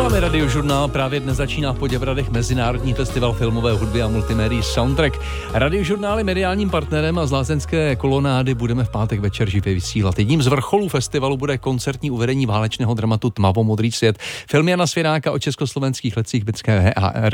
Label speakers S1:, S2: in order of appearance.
S1: Posloucháme Radiožurnál, právě dnes začíná v Poděbradech Mezinárodní festival filmové hudby a multimédií Soundtrack. Radiožurnál je mediálním partnerem a z lázeňské kolonády budeme v pátek večer živě vysílat. Jedním z vrcholů festivalu bude koncertní uvedení válečného dramatu Tmavomodrý svět. Film Jana Svěráka o československých letcích britské